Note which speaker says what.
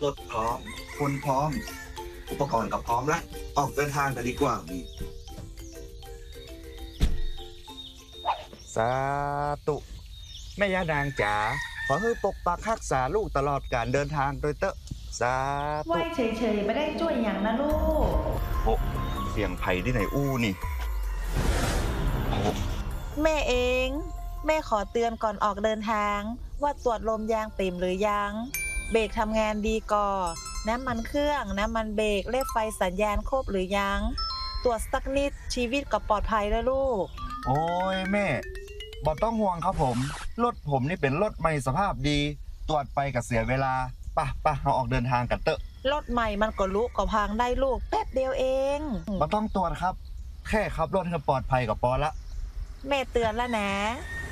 Speaker 1: รถพร้อมคนพร้อมอุปกรณ์ก็พร้อมละออกเดินทางกันดีกว่ามี
Speaker 2: สาธุแม่ย่านางจ๋าขอให้ปกปักรักษาลูกตลอดการเดินทางโดยเตอะสา
Speaker 3: ไหว
Speaker 2: ธุ
Speaker 3: เฉยๆไม่ได้ช่วยอย่างนะลูก
Speaker 2: โอ้เสียงไผ่ที่ไหนอู้นี่โอ้
Speaker 4: แม่เองแม่ขอเตือนก่อนออกเดินทางว่าตรวจลมยางเต็มหรือยังเบรกทำงานดีก่อน้ำมันเครื่องน้ำมันเบรกเลขไฟสัญญาณครบหรือยังตรวจสักนิดชีวิตก็ปลอดภัยแล้วลูก
Speaker 2: โอ้ยแม่บ่ต้องห่วงครับผมรถผมนี่เป็นรถใหม่สภาพดีตรวจไปกับเสียเวลาป่ะเราออกเดินทางกันเตอะ
Speaker 4: รถใหม่มันก็ลุก็พังได้ลูกแป๊บเดียวเอง
Speaker 2: บ่ต้องตรวจครับแค่ขับรถให้ปลอดภัยกับพอละ
Speaker 4: แม่เตือนแล้วนะ